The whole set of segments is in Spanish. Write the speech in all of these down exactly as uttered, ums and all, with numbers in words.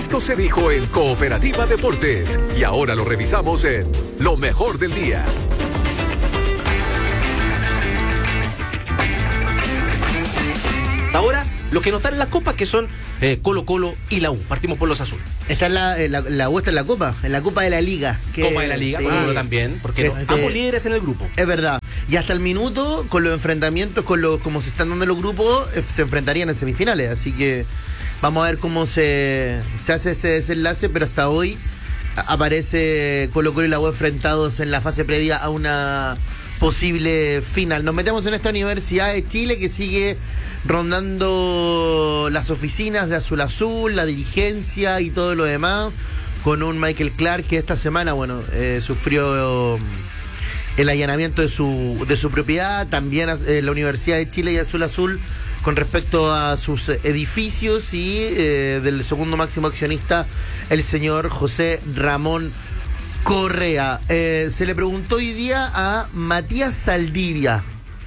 Esto se dijo en Cooperativa Deportes y ahora lo revisamos en Lo Mejor del Día. Ahora, los que no están en la Copa, que son eh, Colo Colo y la U. Partimos por los azules. Está en la, la, la U está en la Copa, en la Copa de la Liga. Que, Copa de la Liga, sí, Colo Colo también, porque que no, este, ambos líderes en el grupo. Es verdad. Y hasta el minuto, con los enfrentamientos, con los como se están dando los grupos, eh, se enfrentarían en semifinales. Así que vamos a ver cómo se, se hace ese desenlace, pero hasta hoy aparece Colo Colo y la U enfrentados en la fase previa a una posible final. Nos metemos en esta Universidad de Chile que sigue rondando las oficinas de Azul Azul, la dirigencia y todo lo demás, con un Michael Clark que esta semana, bueno, eh, sufrió el allanamiento de su de su propiedad, también eh, la Universidad de Chile y Azul Azul con respecto a sus edificios y eh, del segundo máximo accionista, el señor José Ramón Correa. Eh, se le preguntó hoy día a Matías Saldivia,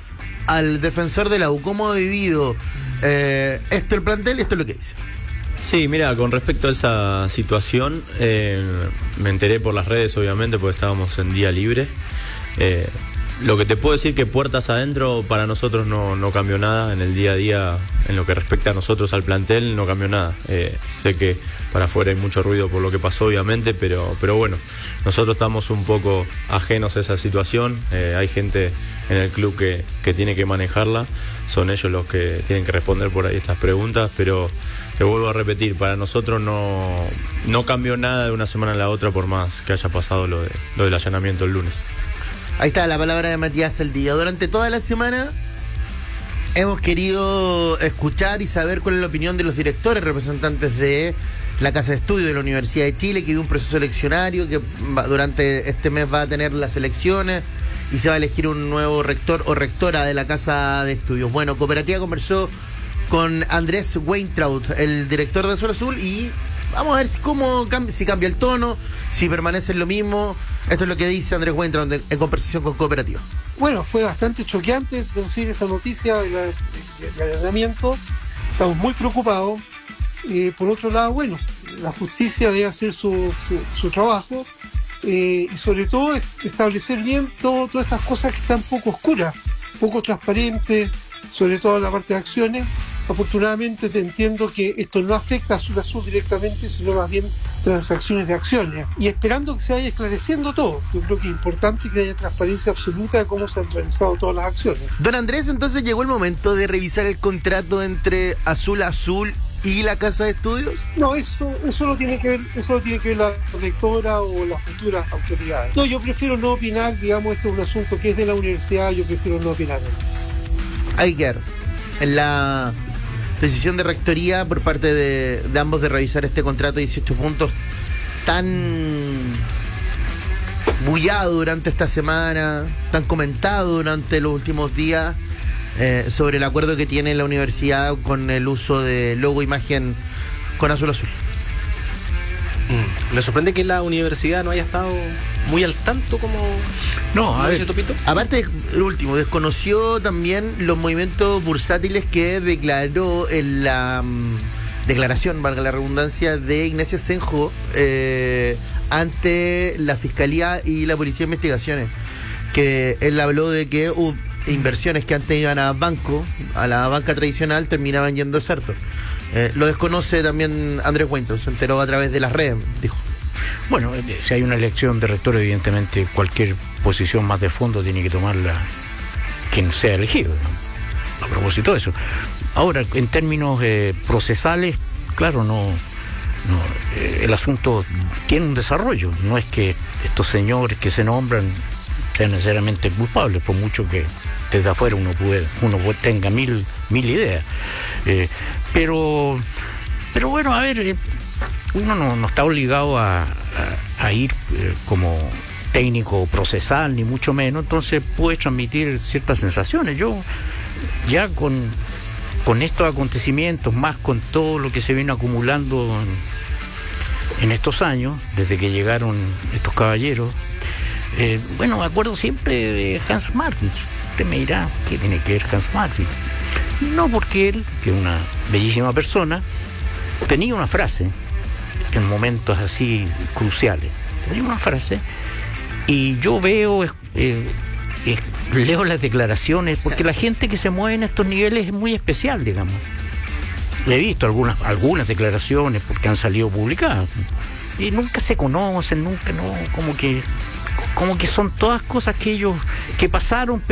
al defensor de la U, ¿cómo ha vivido eh, esto el plantel? Esto es lo que dice. Sí, mira, con respecto a esa situación, eh, me enteré por las redes, obviamente, porque estábamos en día libre. Eh, lo que te puedo decir que puertas adentro para nosotros no, no cambió nada en el día a día, en lo que respecta a nosotros al plantel, no cambió nada. Eh, sé que para afuera hay mucho ruido por lo que pasó, obviamente, pero, pero bueno, nosotros estamos un poco ajenos a esa situación. Eh, hay gente en el club que, que tiene que manejarla, son ellos los que tienen que responder por ahí estas preguntas, pero te vuelvo a repetir, para nosotros no, no cambió nada de una semana a la otra, por más que haya pasado lo, de, lo del allanamiento el lunes. Ahí está la palabra de Matías Saldivia. Durante toda la semana hemos querido escuchar y saber cuál es la opinión de los directores, representantes de la Casa de Estudios de la Universidad de Chile, que vive un proceso eleccionario, que va, durante este mes va a tener las elecciones y se va a elegir un nuevo rector o rectora de la Casa de Estudios. Bueno, Cooperativa conversó con Andrés Weintraub, el director de Azul Azul, y vamos a ver si, cómo cambia, si cambia el tono, si permanece en lo mismo. Esto es lo que dice Andrés Weintraub en, en conversación con Cooperativa. Bueno, fue bastante choqueante recibir esa noticia del de, de allanamiento. Estamos muy preocupados. Eh, por otro lado, bueno, la justicia debe hacer su, su, su trabajo eh, y sobre todo establecer bien todo, todas estas cosas que están poco oscuras, poco transparentes, sobre todo en la parte de acciones. Afortunadamente te entiendo que esto no afecta a Azul Azul directamente, sino más bien transacciones de acciones. Y esperando que se vaya esclareciendo todo. Yo creo que es importante que haya transparencia absoluta de cómo se han realizado todas las acciones. Don Andrés, entonces llegó el momento de revisar el contrato entre Azul Azul y la Casa de Estudios. No, eso eso lo tiene que ver, eso lo tiene que ver la rectora o las futuras autoridades. No, yo prefiero no opinar, digamos, esto es un asunto que es de la universidad, yo prefiero no opinar. Hay que ver en la decisión de rectoría por parte de, de ambos de revisar este contrato de dieciocho puntos tan bullado durante esta semana, tan comentado durante los últimos días, eh, sobre el acuerdo que tiene la universidad con el uso de logo imagen con Azul Azul. Mm. ¿Le sorprende que la universidad no haya estado muy al tanto como no, a ver, Topito? Aparte, el último, desconoció también los movimientos bursátiles que declaró en la um, declaración, valga la redundancia, de Ignacio Senjo eh, ante la Fiscalía y la Policía de Investigaciones, que él habló de que uh, inversiones que antes iban a banco, a la banca tradicional, terminaban yendo a Sarto. Eh, lo desconoce también Andrés Weintraub, se enteró a través de las redes, dijo. Bueno, si hay una elección de rector, evidentemente cualquier posición más de fondo tiene que tomarla quien sea elegido, ¿no? A propósito de eso. Ahora, en términos eh, procesales, claro, no, no eh, el asunto tiene un desarrollo. No es que estos señores que se nombran sean necesariamente culpables, por mucho que desde afuera uno puede, uno tenga mil, mil ideas. Eh, pero, pero bueno, a ver, eh, uno no, no está obligado a, a, a ir eh, como técnico procesal, ni mucho menos, entonces puede transmitir ciertas sensaciones. Yo ya con, con estos acontecimientos, más con todo lo que se viene acumulando en, en estos años, desde que llegaron estos caballeros, eh, bueno, me acuerdo siempre de Hans Martin. Usted me dirá, ¿qué tiene que ver Hans Martin? No, porque él, que es una bellísima persona, tenía una frase en momentos así cruciales. Hay una frase y yo veo, eh, eh, leo las declaraciones, porque la gente que se mueve en estos niveles es muy especial, digamos. He visto algunas, algunas declaraciones porque han salido publicadas y nunca se conocen, nunca, no, como que, como que son todas cosas que ellos, que pasaron,